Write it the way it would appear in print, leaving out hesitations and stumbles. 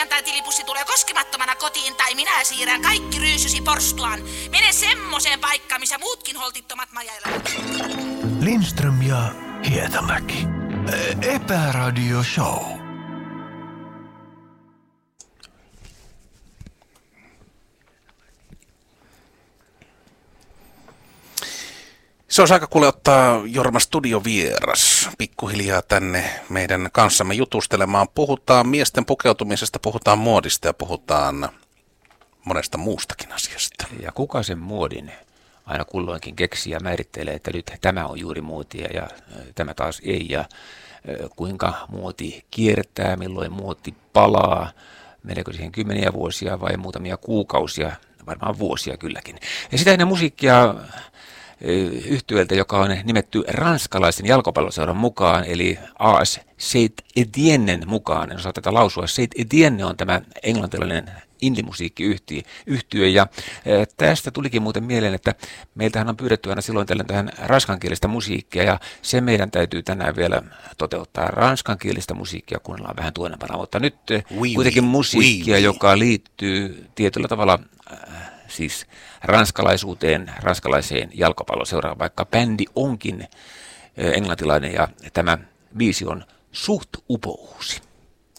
perjantai-tilipussi tulee koskemattomana kotiin tai minä siirrän kaikki ryysysi porstuaan. Mene semmoiseen paikkaan, missä muutkin holtittomat majailevat. Lindström ja Hietamäki. Epäradio Show. Se olisi aika kuule ottaa Jorma studiovieras pikkuhiljaa tänne meidän kanssamme jutustelemaan. Puhutaan miesten pukeutumisesta, puhutaan muodista ja puhutaan monesta muustakin asiasta. Ja kuka sen muodin aina kulloinkin keksii ja määrittelee, että nyt tämä on juuri muotia ja tämä taas ei. Ja kuinka muoti kiertää, milloin muoti palaa, meneekö siihen kymmeniä vuosia vai muutamia kuukausia, varmaan vuosia kylläkin. Ja sitä ennen musiikkia yhtyeeltä, joka on nimetty ranskalaisen jalkapalloseuran mukaan, eli AS Saint-Étiennen mukaan. En osaa tätä lausua. Saint-Étienne on tämä englantilainen indimusiikkiyhtiö, ja tästä tulikin muuten mieleen, että meiltähän on pyydetty aina silloin tähän ranskankielistä musiikkia, ja se meidän täytyy tänään vielä toteuttaa. Ranskankielistä musiikkia kuunnellaan vähän tuonnempana, mutta nyt kuitenkin musiikkia, joka liittyy tietyllä tavalla siis ranskalaisuuteen, ranskalaiseen jalkapalloseuraan, vaikka bändi onkin englantilainen ja tämä biisi on suht upouusi.